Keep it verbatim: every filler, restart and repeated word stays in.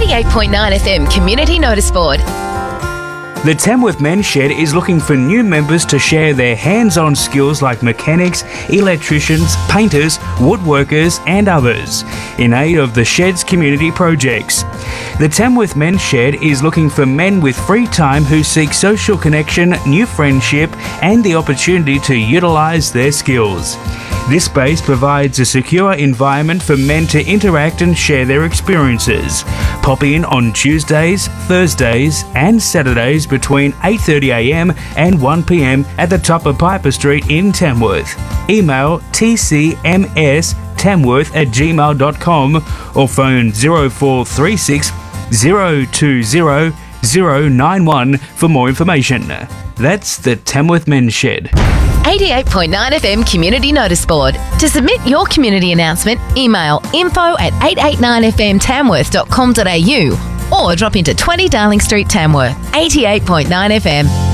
eighty-eight point nine F M Community Notice Board. The Tamworth Men's Shed is looking for new members to share their hands-on skills like mechanics, electricians, painters, woodworkers and others in aid of the Shed's community projects. The Tamworth Men's Shed is looking for men with free time who seek social connection, new friendship and the opportunity to utilise their skills. This space provides a secure environment for men to interact and share their experiences. Pop in on Tuesdays, Thursdays and Saturdays between eight thirty a m and one p m at the top of Piper Street in Tamworth. Email t c m s tamworth at gmail dot com or phone zero four three six zero two zero zero nine one for more information. That's the Tamworth Men's Shed. eighty-eight point nine F M Community Notice Board. To submit your community announcement, email info at eight eight nine f m tamworth dot com dot a u or drop into twenty Darling Street, Tamworth. eighty-eight point nine F M.